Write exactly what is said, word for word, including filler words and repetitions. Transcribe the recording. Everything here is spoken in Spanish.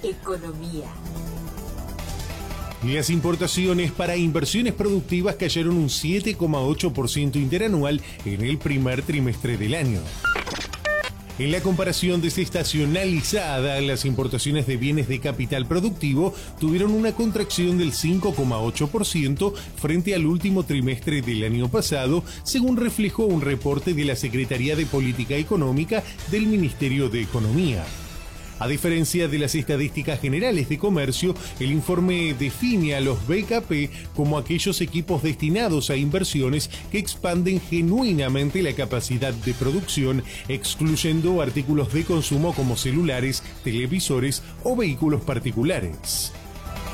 Economía. Las importaciones para inversiones productivas cayeron un siete coma ocho por ciento interanual en el primer trimestre del año. En la comparación desestacionalizada, las importaciones de bienes de capital productivo tuvieron una contracción del cinco coma ocho por ciento frente al último trimestre del año pasado, según reflejó un reporte de la Secretaría de Política Económica del Ministerio de Economía. A diferencia de las estadísticas generales de comercio, el informe define a los B K P como aquellos equipos destinados a inversiones que expanden genuinamente la capacidad de producción, excluyendo artículos de consumo como celulares, televisores o vehículos particulares.